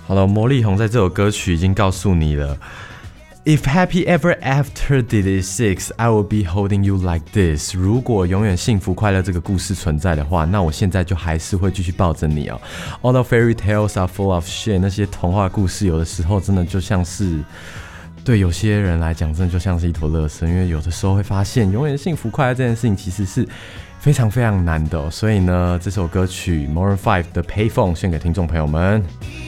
好了，魔力红在这首歌曲已经告诉你了。If happy ever after did exist, I will be holding you like this. 如果永远幸福快乐这个故事存在的话，那我现在就还是会继续抱着你哦。All the fairy tales are full of shit. 那些童话故事有的时候真的就像是，对有些人来讲真的就像是一坨垃圾，因为有的时候会发现永远幸福快乐这件事情其实是非常非常难的哦。所以呢，这首歌曲 Maroon 5的 Payphone 献给听众朋友们。